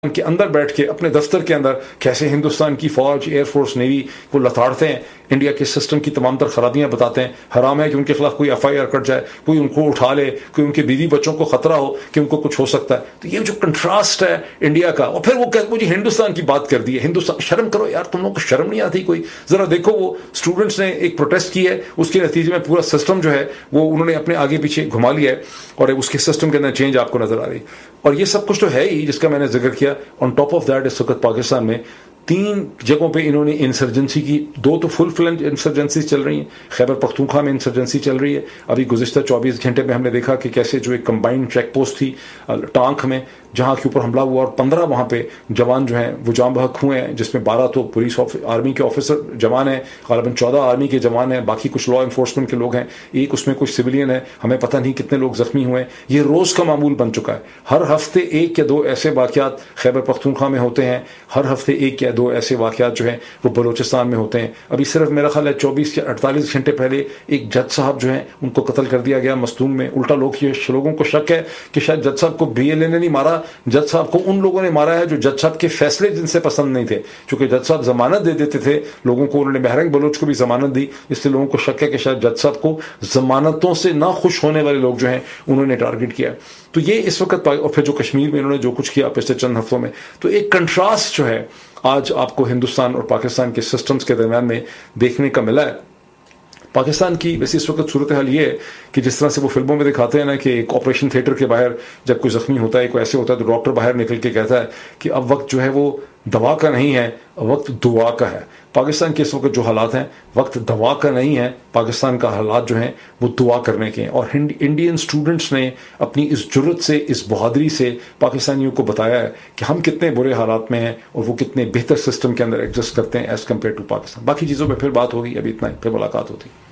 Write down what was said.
کے اندر بیٹھ کے اپنے دفتر کے اندر کیسے ہندوستان کی فوج، ایئر فورس، نیوی کو لتاڑتے ہیں، انڈیا کے سسٹم کی تمام تر خرابیاں بتاتے ہیں. حرام ہے کہ ان کے خلاف کوئی ایف آئی آر کٹ جائے، کوئی ان کو اٹھا لے، کوئی ان کے بیوی بچوں کو خطرہ ہو کہ ان کو کچھ ہو سکتا ہے. تو یہ جو کنٹراسٹ ہے انڈیا کا، اور پھر وہ جی ہندوستان کی بات کر دی ہے. ہندوستان، شرم کرو یار، تم لوگوں کو شرم نہیں آتی کوئی؟ ذرا دیکھو، وہ اسٹوڈنٹس نے ایک پروٹیسٹ کی ہے، اس کے نتیجے میں پورا سسٹم جو ہے وہ انہوں نے اپنے آگے پیچھے گھما لیا ہے، اور اس کے سسٹم کے اندر چینج آپ کو نظر آ رہی. اور یہ سب کچھ تو ہے ہی جس کا میں نے ذکر کیا. آن ٹاپ آف دیٹ اس وقت پاکستان میں 3 جگہوں پہ انہوں نے انسرجنسی کی. 2 تو فل فلنج انسرجنسی چل رہی ہیں. خیبر پختونخوا میں انسرجنسی چل رہی ہے. ابھی گزشتہ 24 گھنٹے میں ہم نے دیکھا کہ کیسے جو ایک کمبائنڈ چیک پوسٹ تھی ٹانک میں، جہاں کے اوپر حملہ ہوا اور 15 وہاں پہ جوان جو ہیں وہ جاں بحق ہوئے ہیں، جس میں 12 تو پولیس آرمی کے آفیسر جوان ہیں، غالباً 14 آرمی کے جوان ہیں، باقی کچھ لا انفورسمنٹ کے لوگ ہیں، ایک اس میں کچھ سویلین ہے. ہمیں پتہ نہیں کتنے لوگ زخمی ہوئے ہیں. یہ روز کا معمول بن چکا ہے. ہر ہفتے 1 یا 2 ایسے واقعات خیبر پختونخوا میں ہوتے ہیں. ہر ہفتے 1 یا 2 ایسے واقعات جو ہیں وہ بلوچستان میں ہوتے ہیں. ابھی صرف میرا خیال ہے 24 یا 48 گھنٹے پہلے ایک جج صاحب جو ہیں ان کو قتل کر دیا گیا مستونگ میں. الٹا لوگوں کو شک ہے کہ شاید جج صاحب کو BLA نے نہیں مارا، جج صاحب کو ان لوگوں نے مارا ہے جو جج صاحب کے فیصلے جن سے پسند نہیں تھے. چونکہ جج صاحب ضمانت دے دیتے تھے لوگوں کو، انہوں نے بہرنگ بلوچ کو بھی ضمانت دی، اس لیے لوگوں کو شک ہے کہ شاید جج صاحب کو ضمانتوں سے نہ خوش ہونے والے لوگ جو ہیں انہوں نے ٹارگٹ کیا. تو یہ اس وقت، اور پھر جو کشمیر میں انہوں نے جو کچھ کیا پچھلے چند ہفتوں میں، تو ایک کنٹراسٹ جو ہے آج آپ کو ہندوستان اور پاکستان کے سسٹمز کے درمیان میں دیکھنے کا ملا ہے. پاکستان کی ویسے اس وقت صورتحال یہ ہے کہ جس طرح سے وہ فلموں میں دکھاتے ہیں نا کہ ایک آپریشن تھیٹر کے باہر جب کوئی زخمی ہوتا ہے، کوئی ایسے ہوتا ہے، تو ڈاکٹر باہر نکل کے کہتا ہے کہ اب وقت جو ہے وہ دوا کا نہیں ہے، وقت دعا کا ہے. پاکستان کے اس وقت جو حالات ہیں وقت دوا کا نہیں ہے، پاکستان کا حالات جو ہیں وہ دعا کرنے کے ہیں. اور انڈین اسٹوڈنٹس نے اپنی اس جرت سے، اس بہادری سے پاکستانیوں کو بتایا ہے کہ ہم کتنے برے حالات میں ہیں اور وہ کتنے بہتر سسٹم کے اندر ایڈجسٹ کرتے ہیں ایز کمپیئر ٹو پاکستان. باقی چیزوں پہ پھر بات ہوگی، ابھی اتنا ہی، پھر ملاقات ہوتی.